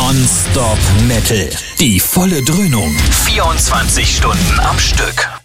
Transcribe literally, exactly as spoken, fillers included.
Non-Stop Metal. Die volle Dröhnung. vierundzwanzig Stunden am Stück.